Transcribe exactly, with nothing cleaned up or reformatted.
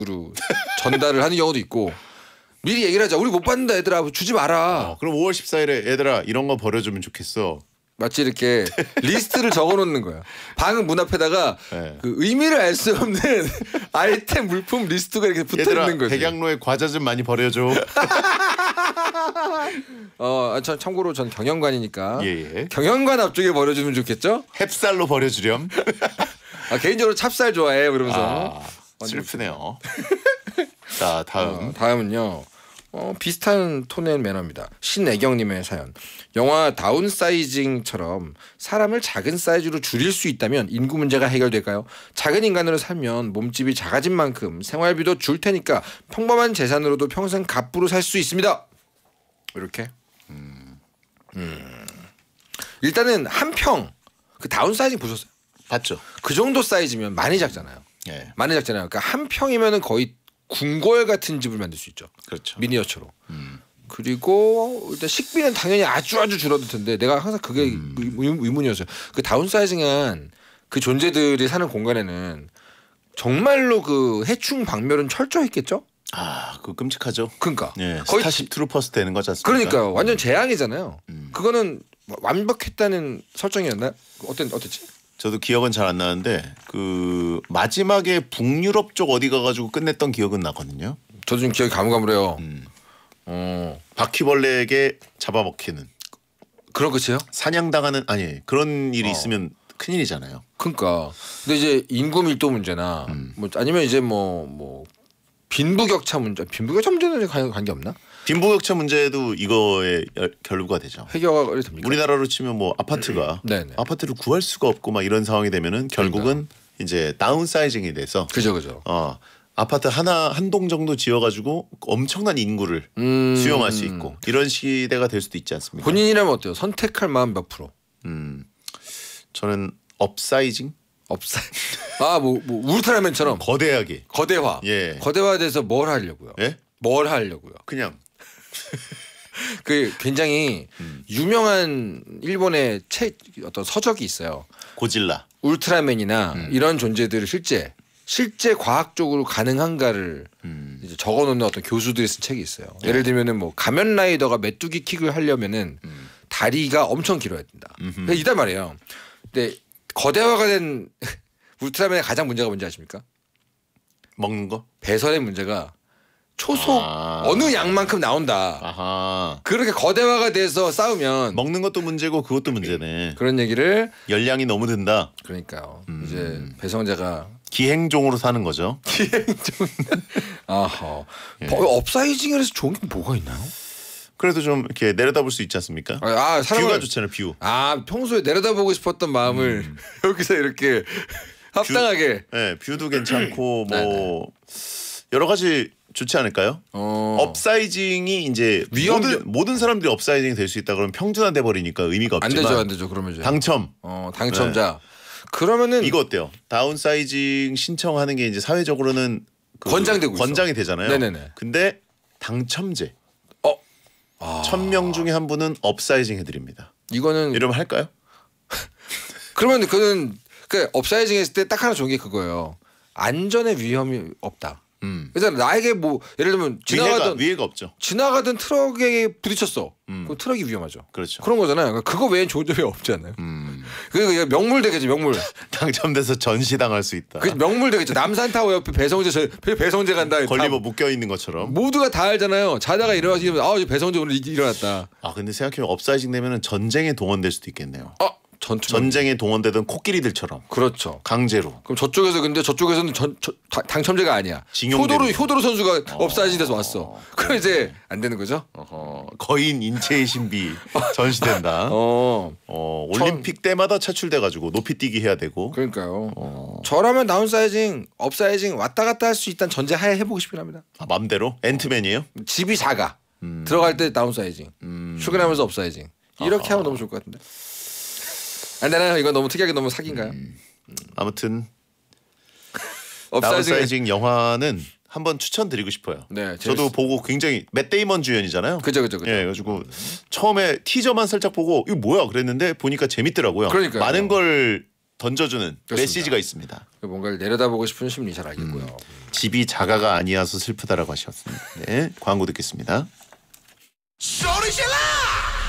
전달을 하는 경우도 있고 미리 얘기를 하자. 우리 못 받는다 얘들아 주지 마라. 어, 그럼 오월 십사일에 얘들아 이런 거 버려주면 좋겠어. 마치 이렇게 리스트를 적어놓는 거야. 방 문 앞에다가 네. 그 의미를 알 수 없는 아이템 물품 리스트가 이렇게 붙어있는 거지. 백양로에 과자 좀 많이 버려줘. 어, 저, 참고로 전 경영관이니까 예, 예. 경영관 앞쪽에 버려주면 좋겠죠? 햅쌀로 버려주렴. 아, 개인적으로 찹쌀 좋아해 그러면서. 아, 슬프네요. 자 다음. 어, 다음은요. 어, 비슷한 톤의 매너입니다. 신애경님의 사연. 영화 다운사이징처럼 사람을 작은 사이즈로 줄일 수 있다면 인구 문제가 해결될까요? 작은 인간으로 살면 몸집이 작아진 만큼 생활비도 줄 테니까 평범한 재산으로도 평생 갑부로 살 수 있습니다. 이렇게. 음. 음. 일단은 한 평 그 다운사이징 보셨어요? 봤죠. 그 정도 사이즈면 많이 작잖아요. 예. 많이 작잖아요. 그러니까 한 평이면은 거의 궁궐 같은 집을 만들 수 있죠. 그렇죠. 미니어처로. 음. 그리고 일단 식비는 당연히 아주 아주 줄어들 텐데 내가 항상 그게 음. 의, 의문이었어요. 그 다운사이징한 그 존재들이 사는 공간에는 정말로 그 해충 박멸은 철저했겠죠? 아, 그거 끔찍하죠. 그러니까 예, 거의 스타쉽 트루퍼스 되는 거지 않습니까? 그러니까요. 완전 재앙이잖아요. 음. 그거는 완벽했다는 설정이었나? 어땠 어땠지? 저도 기억은 잘 안 나는데 그 마지막에 북유럽 쪽 어디 가가지고 끝냈던 기억은 나거든요. 저도 좀 기억이 가물가물해요. 음. 어, 바퀴벌레에게 잡아먹히는 그런 것이요? 사냥당하는 아니 그런 일이 어. 있으면 큰일이잖아요. 그러니까 근데 이제 인구 밀도 문제나 음. 뭐 아니면 이제 뭐 뭐 빈부격차 문제, 빈부격차 문제는 관계 없나? 빈부격차 문제도 이거에 열- 결부가 되죠. 해결이 됩니까? 우리나라로 치면 뭐 아파트가 네네. 아파트를 구할 수가 없고 막 이런 상황이 되면은 결국은 이제 다운사이징이 돼서 그죠 그죠. 어 아파트 하나 한 동 정도 지어가지고 엄청난 인구를 음, 수용할 수 있고 이런 시대가 될 수도 있지 않습니까? 본인이라면 어때요? 선택할 마음 몇 프로? 음 저는 업사이징 없어요. 아뭐 뭐 울트라맨처럼 거대하게 거대화. 예. 거대화돼서 뭘 하려고요? 예 뭘 하려고요? 그냥 그 굉장히 음. 유명한 일본의 책 어떤 서적이 있어요. 고질라 울트라맨이나 음. 이런 존재들을 실제 실제 과학적으로 가능한가를 음. 이제 적어놓는 어떤 교수들이 쓴 책이 있어요. 네. 예를 들면은 뭐 가면 라이더가 메뚜기 킥을 하려면은 음. 다리가 엄청 길어야 된다. 음흠. 그러니까 이단 말이에요. 근데 거대화가 된 울트라맨의 가장 문제가 뭔지 아십니까? 먹는 거 배설의 문제가 초속 아. 어느 양만큼 나온다. 아하 그렇게 거대화가 돼서 싸우면 먹는 것도 문제고 그것도 문제네. 그런 얘기를 열량이 너무 든다. 그러니까요. 음. 이제 배성재가 기행종으로 사는 거죠. 아하 예. 어, 업사이징을 해서 좋은 게 뭐가 있나요? 그래도 좀 이렇게 내려다볼 수 있지 않습니까? 아, 아 사람을 뷰가 좋잖아요. 뷰. 아 평소에 내려다보고 싶었던 마음을 음. 여기서 이렇게 합당하게 네, 뷰도 괜찮고 네네. 뭐 여러 가지 좋지 않을까요? 어. 업사이징이 이제 위험- 모든 모든 사람들이 업사이징이 될 수 있다 그러면 평준화 돼 버리니까 의미가 안 없지만 되죠 안 되죠 그러면 이제 당첨 어 당첨자 그러면은 이거 어때요? 다운사이징 신청하는 게 이제 사회적으로는 그 권장되고 있어. 권장이 되잖아요. 네네네. 근데 당첨제 어 아, 천 명 중에 한 분은 업사이징 해드립니다. 이거는 이러면 할까요? 그러면 그는 그 업사이징 했을 때 딱 하나 좋은 게 그거예요. 안전에 위험이 없다. 음. 그래서 나에게 뭐 예를 들면 위해가 지나가던 위해가 없죠. 지나가던 트럭에 부딪혔어. 음. 그럼 트럭이 위험하죠. 그렇죠. 그런 거잖아요. 그러니까 그거 외엔 좋은 점이 없잖아요. 음. 그게 명물 되겠지 명물. 당첨돼서 전시당할 수 있다. 그 명물 되겠죠. 남산타워 옆에 배성재 저 배- 배성재 간다. 걸리면 다 묶여 있는 것처럼. 모두가 다 알잖아요. 자다가 일어나서 아 이제 배성재 오늘 일- 일어났다. 아 근데 생각해보면 업사이징 되면은 전쟁에 동원될 수도 있겠네요. 어 전투 전쟁에 동원되던 코끼리들처럼 그렇죠. 강제로. 그럼 저쪽에서 근데 저쪽에서는 전, 저, 다- 당첨자가 아니야. 징용되는 효도로 거. 효도로 선수가 어. 업사이징 돼서 왔어. 그럼 이제 안 되는 거죠? 어허, 거인 인체의 신비 전시된다. 어. 어 올림픽 때마다 차출돼가지고 높이뛰기 해야 되고. 그러니까요. 어. 저라면 다운사이징, 업사이징 왔다 갔다 할 수 있다는 전제 하에 해보고 싶긴 합니다. 아, 맘대로 앤트맨이에요? 집이 작아. 음. 들어갈 때 다운사이징, 음. 출근하면서 업사이징. 이렇게 아하. 하면 너무 좋을 것 같은데. 안 되나요? 이건 너무 특이하게 너무 사기인가요? 음. 아무튼 업사이징. 다운사이징 영화는 한번 추천드리고 싶어요. 네, 저도 재밌- 보고 굉장히 맷 데이먼 주연이잖아요. 그죠, 그죠, 그죠. 예, 그래가지고 처음에 티저만 살짝 보고 이거 뭐야 그랬는데 보니까 재밌더라고요. 그러니까요. 많은 걸 던져주는 그렇습니다. 메시지가 있습니다. 뭔가를 내려다보고 싶은 심리 잘 알겠고요. 음. 집이 자가가 아니어서 슬프다라고 하셨습니다. 네, 광고 듣겠습니다. 소리 질러!